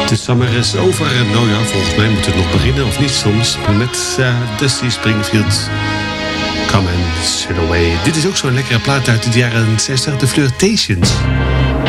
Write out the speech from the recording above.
De summer is over. Nou ja, volgens mij moet het nog beginnen, of niet soms. Met Dusty Springfield. Come and sit away. Dit is ook zo'n lekkere plaat uit de jaren 60, de Flirtations.